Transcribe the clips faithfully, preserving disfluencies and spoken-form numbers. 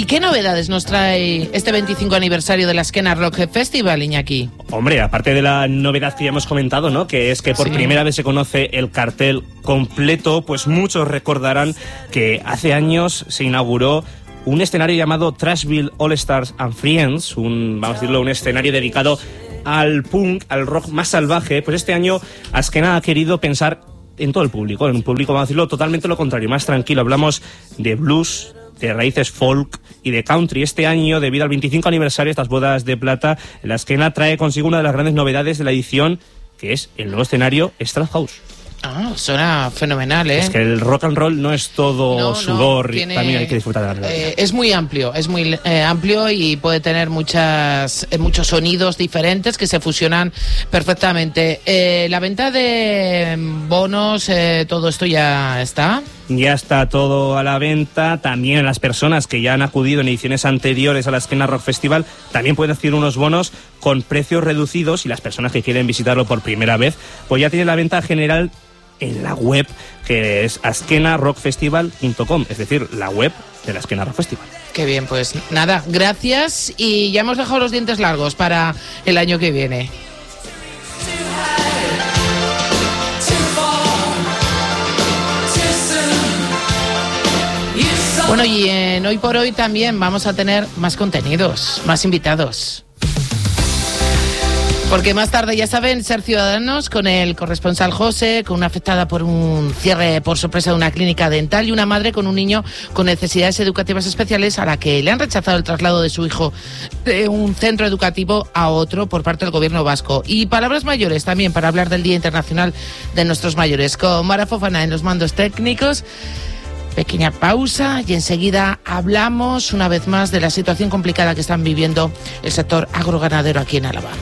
qué novedades nos trae este veinticinco aniversario de la Azkena Rock Festival, Iñaki? Hombre, aparte de la novedad que ya hemos comentado, ¿no?, que es que por sí. primera vez se conoce el cartel completo, pues muchos recordarán que hace años se inauguró un escenario llamado Trashville All Stars and Friends, un, vamos a decirlo, un escenario dedicado al punk, al rock más salvaje. Pues este año Azkena ha querido pensar en todo el público, en un público, vamos a decirlo, totalmente lo contrario, más tranquilo. Hablamos de blues, de raíces folk y de country. Este año, debido al veinticinco aniversario de estas bodas de plata, la Azkena trae consigo una de las grandes novedades de la edición, que es el nuevo escenario Strathouse. Ah, suena fenomenal, ¿eh? Es que el rock and roll no es todo no, sudor, no, tiene, también hay que disfrutar de la realidad. Eh, es muy amplio, es muy eh, amplio y puede tener muchas eh, muchos sonidos diferentes que se fusionan perfectamente. Eh, la venta de bonos, eh, todo esto ya está. Ya está todo a la venta. También las personas que ya han acudido en ediciones anteriores a la Azkena Rock Festival también pueden adquirir unos bonos con precios reducidos, y las personas que quieren visitarlo por primera vez pues ya tienen la venta general en la web, que es azkena rock festival punto com, es decir, la web de la Azkena Rock Festival. Qué bien, pues nada, gracias, y ya hemos dejado los dientes largos para el año que viene. Bueno, y en Hoy por Hoy también vamos a tener más contenidos, más invitados. Porque más tarde, ya saben, Ser Ciudadanos con el corresponsal José, con una afectada por un cierre por sorpresa de una clínica dental, y una madre con un niño con necesidades educativas especiales a la que le han rechazado el traslado de su hijo de un centro educativo a otro por parte del gobierno vasco. Y palabras mayores también para hablar del Día Internacional de Nuestros Mayores, con Mara Fofana en los mandos técnicos. Pequeña pausa y enseguida hablamos una vez más de la situación complicada que están viviendo el sector agroganadero aquí en Álava.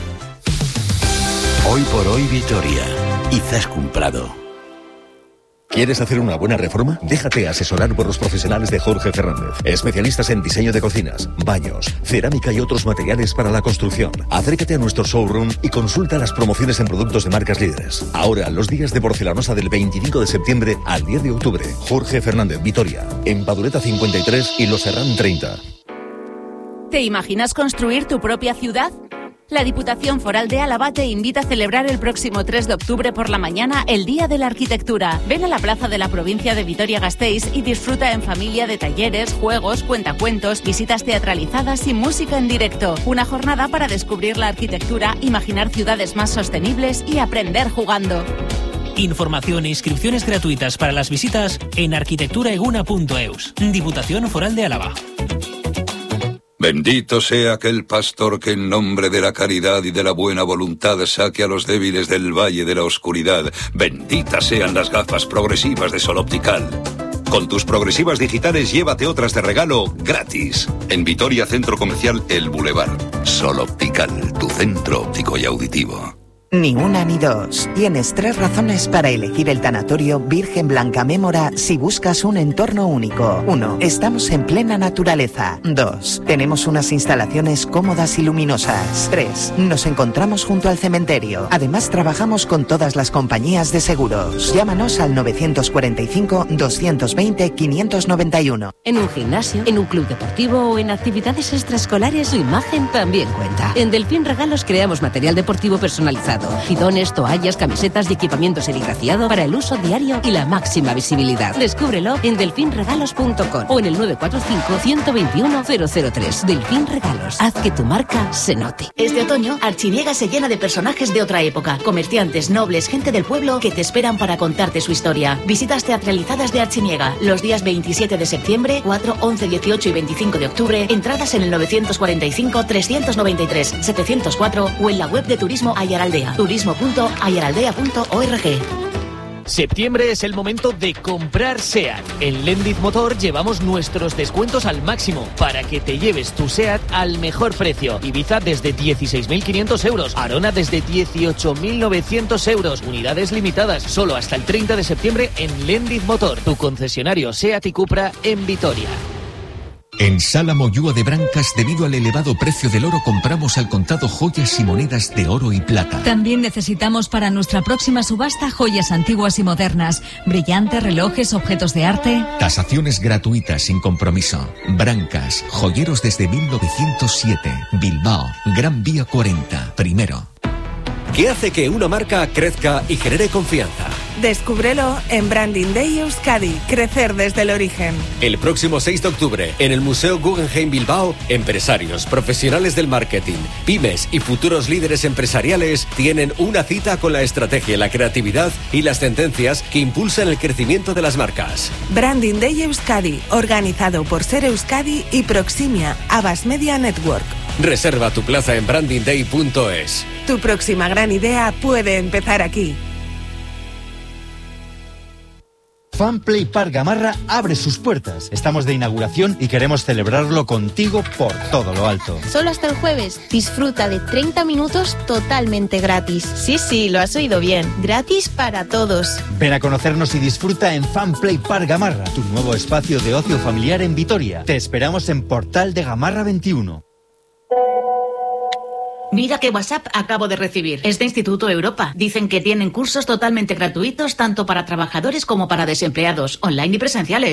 Hoy por Hoy Vitoria. Izaskun Prado. ¿Quieres hacer una buena reforma? Déjate asesorar por los profesionales de Jorge Fernández, especialistas en diseño de cocinas, baños, cerámica y otros materiales para la construcción. Acércate a nuestro showroom y consulta las promociones en productos de marcas líderes. Ahora, los días de porcelanosa del veinticinco de septiembre al diez de octubre. Jorge Fernández, Vitoria, en Padureta cincuenta y tres y Los Serrán treinta. ¿Te imaginas construir tu propia ciudad? La Diputación Foral de Álava te invita a celebrar el próximo tres de octubre por la mañana el Día de la Arquitectura. Ven a la plaza de la provincia de Vitoria-Gasteiz y disfruta en familia de talleres, juegos, cuentacuentos, visitas teatralizadas y música en directo. Una jornada para descubrir la arquitectura, imaginar ciudades más sostenibles y aprender jugando. Información e inscripciones gratuitas para las visitas en arquitecturaeguna punto eus. Diputación Foral de Álava. Bendito sea aquel pastor que en nombre de la caridad y de la buena voluntad saque a los débiles del valle de la oscuridad. Benditas sean las gafas progresivas de Sol Optical. Con tus progresivas digitales llévate otras de regalo gratis. En Vitoria Centro Comercial El Boulevard. Sol Optical, tu centro óptico y auditivo. Ni una ni dos. Tienes tres razones para elegir el tanatorio Virgen Blanca Mémora si buscas un entorno único. Uno, estamos en plena naturaleza. Dos, tenemos unas instalaciones cómodas y luminosas. Tres, nos encontramos junto al cementerio. Además, trabajamos con todas las compañías de seguros. Llámanos al nueve cuatro cinco, dos dos cero, cinco nueve uno. En un gimnasio, en un club deportivo o en actividades extraescolares, su imagen también cuenta. En Delfín Regalos creamos material deportivo personalizado. Bidones, toallas, camisetas y equipamiento serigrafiado para el uso diario y la máxima visibilidad. Descúbrelo en delfín regalos punto com o en el nueve cuatro cinco, uno dos uno, cero cero tres. Delfín Regalos. Haz que tu marca se note. Este otoño, Archiniega se llena de personajes de otra época. Comerciantes, nobles, gente del pueblo que te esperan para contarte su historia. Visitas teatralizadas de Archiniega los días veintisiete de septiembre, cuatro, once, dieciocho y veinticinco de octubre. Entradas en el nueve cuatro cinco, tres nueve tres, siete cero cuatro o en la web de Turismo Ayaraldea. turismo punto ayaraldea punto org. Septiembre es el momento de comprar SEAT. En Lendiz Motor llevamos nuestros descuentos al máximo para que te lleves tu SEAT al mejor precio. Ibiza desde dieciséis mil quinientos euros, Arona desde dieciocho mil novecientos euros. Unidades limitadas, solo hasta el treinta de septiembre en Lendiz Motor, tu concesionario SEAT y Cupra en Vitoria. En Sala Moyúa de Brancas, debido al elevado precio del oro, compramos al contado joyas y monedas de oro y plata. También necesitamos para nuestra próxima subasta joyas antiguas y modernas, brillantes, relojes, objetos de arte. Tasaciones gratuitas sin compromiso. Brancas, joyeros desde mil novecientos siete. Bilbao, Gran Vía cuarenta, primero. ¿Qué hace que una marca crezca y genere confianza? Descúbrelo en Branding Day Euskadi, crecer desde el origen. El próximo seis de octubre, en el Museo Guggenheim Bilbao, empresarios, profesionales del marketing, pymes y futuros líderes empresariales tienen una cita con la estrategia, la creatividad y las tendencias que impulsan el crecimiento de las marcas. Branding Day Euskadi, organizado por Ser Euskadi y Proximia, Abbas Media Network. Reserva tu plaza en branding day punto es. Tu próxima gran idea puede empezar aquí. Fanplay Park Gamarra abre sus puertas. Estamos de inauguración y queremos celebrarlo contigo por todo lo alto. Solo hasta el jueves. Disfruta de treinta minutos totalmente gratis. Sí, sí, lo has oído bien. Gratis para todos. Ven a conocernos y disfruta en Fanplay Park Gamarra, tu nuevo espacio de ocio familiar en Vitoria. Te esperamos en Portal de Gamarra veintiuno. Mira qué WhatsApp acabo de recibir. Es de Instituto Europa. Dicen que tienen cursos totalmente gratuitos tanto para trabajadores como para desempleados, online y presenciales.